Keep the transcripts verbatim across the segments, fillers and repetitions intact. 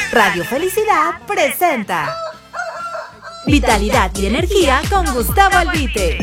Radio Felicidad presenta Vitalidad y Energía con Gustavo Albite.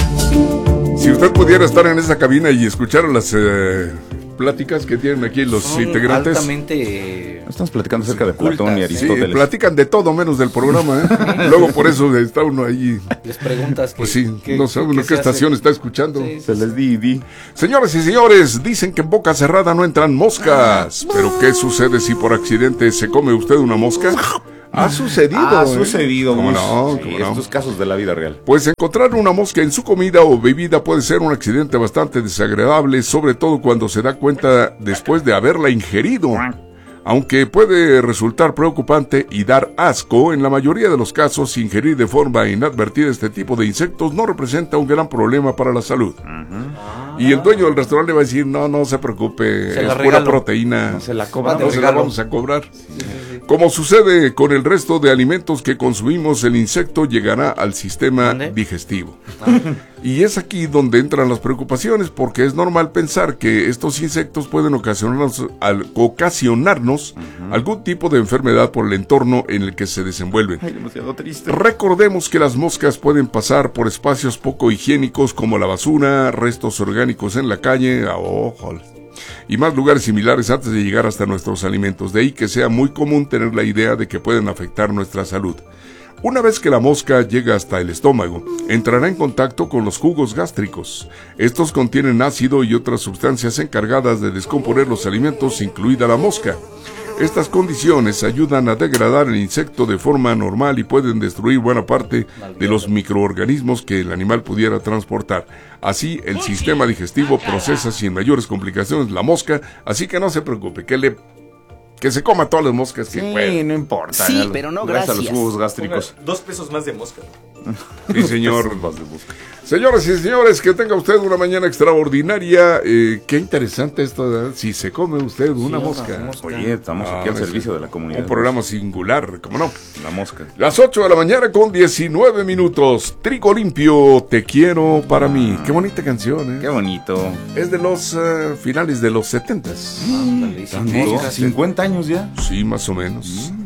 Si usted pudiera estar en esa cabina y escuchar las eh, pláticas que tienen aquí los Son integrantes. Altamente. Estamos platicando acerca de cultas, Platón y Sí, Aristóteles. platican de todo menos del programa, ¿eh? Luego por eso está uno ahí. Les preguntas. Pues que, sí, que, no sé uno qué estación está escuchando. Sí, sí, Se les di y di. Señores y señores, dicen que en boca cerrada no entran moscas. Pero ¿qué sucede si por accidente se come usted una mosca? Ha sucedido. Ha ¿eh? sucedido. ¿Cómo Gus. no? Sí, ¿Cómo no? estos casos de la vida real. Pues encontrar una mosca en su comida o bebida puede ser un accidente bastante desagradable, sobre todo cuando se da cuenta después de haberla ingerido. Aunque puede resultar preocupante y dar asco, en la mayoría de los casos, ingerir de forma inadvertida este tipo de insectos no representa un gran problema para la salud. Uh-huh. Y el dueño del restaurante le va a decir, no, no se preocupe, Se es la pura regalo. proteína. No se la No, cobramos. no se la regalo. vamos a cobrar. Sí, sí, sí. Como sucede con el resto de alimentos que consumimos, el insecto llegará al sistema ¿Dónde? digestivo. Y es aquí donde entran las preocupaciones, porque es normal pensar que estos insectos pueden ocasionarnos, al, ocasionarnos uh-huh. algún tipo de enfermedad por el entorno en el que se desenvuelven. Ay, demasiado triste. Recordemos que las moscas pueden pasar por espacios poco higiénicos como la basura, restos orgánicos en la calle, oh, y más lugares similares antes de llegar hasta nuestros alimentos. De ahí que sea muy común tener la idea de que pueden afectar nuestra salud. Una vez que la mosca llega hasta el estómago, entrará en contacto con los jugos gástricos. Estos contienen ácido y otras sustancias encargadas de descomponer los alimentos, incluida la mosca. Estas condiciones ayudan a degradar el insecto de forma normal y pueden destruir buena parte de los microorganismos que el animal pudiera transportar. Así, el sistema digestivo procesa sin mayores complicaciones la mosca, así que no se preocupe, que le... que se coma todas las moscas que Sí, pueda. no importa. Sí, ¿no? pero no, Gracias a los gracias. jugos gástricos. Dos pesos más de mosca. Sí, señor. Más de busca. Señoras y señores, que tenga usted una mañana extraordinaria. Eh, qué interesante esto, ¿eh? Si se come usted una Sí, mosca. una mosca. Oye, estamos Ah, aquí al sí. servicio de la comunidad. Un programa singular, ¿cómo no? La mosca. Las ocho de la mañana con diecinueve minutos. Trigo limpio, te quiero para mí. Qué bonita canción, ¿eh? Qué bonito. Es de los uh, finales de los setentas. Ándale, sin ¿Tanto? moscas. cincuenta años ya. Sí, más o menos.